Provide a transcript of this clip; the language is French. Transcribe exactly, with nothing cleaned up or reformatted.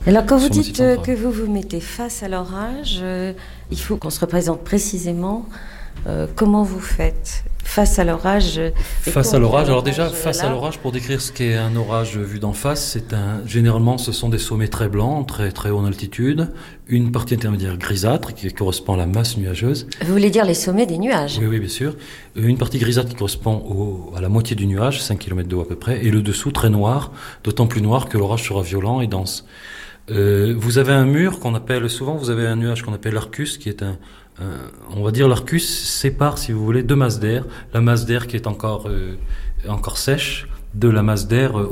Alors quand vous sur le dites site euh, central. que vous vous mettez face à l'orage, euh, il faut qu'on se représente précisément euh, comment vous faites face à l'orage. euh, et Face quand à on l'orage, fait alors déjà, l'orage, face là, à l'orage, pour décrire ce qu'est un orage vu d'en face, c'est un, généralement, ce sont des sommets très blancs, très, très haute altitude, une partie intermédiaire grisâtre qui correspond à la masse nuageuse. Vous voulez dire les sommets des nuages? Oui, oui, bien sûr. Une partie grisâtre qui correspond au, à la moitié du nuage, cinq kilomètres de haut à peu près, et le dessous très noir, d'autant plus noir que l'orage sera violent et dense. Euh, vous avez un mur qu'on appelle, souvent vous avez un nuage qu'on appelle l'arcus, qui est un, un on va dire l'arcus sépare, si vous voulez, deux masses d'air. La masse d'air qui est encore, euh, encore sèche, de la masse d'air euh,